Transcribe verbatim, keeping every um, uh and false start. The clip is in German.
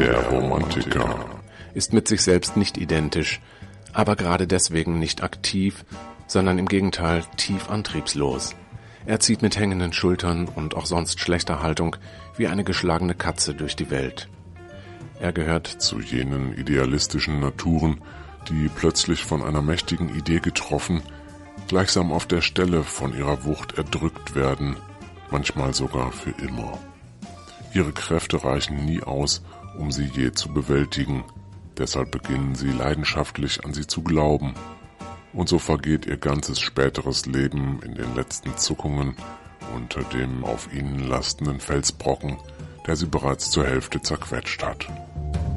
Der Romantiker ist mit sich selbst nicht identisch, aber gerade deswegen nicht aktiv, sondern im Gegenteil tief antriebslos. Er zieht mit hängenden Schultern und auch sonst schlechter Haltung wie eine geschlagene Katze durch die Welt. Er gehört zu jenen idealistischen Naturen, die plötzlich von einer mächtigen Idee getroffen, gleichsam auf der Stelle von ihrer Wucht erdrückt werden, manchmal sogar für immer. Ihre Kräfte reichen nie aus, um sie je zu bewältigen, deshalb beginnen sie leidenschaftlich an sie zu glauben. Und so vergeht ihr ganzes späteres Leben in den letzten Zuckungen unter dem auf ihnen lastenden Felsbrocken, der sie bereits zur Hälfte zerquetscht hat.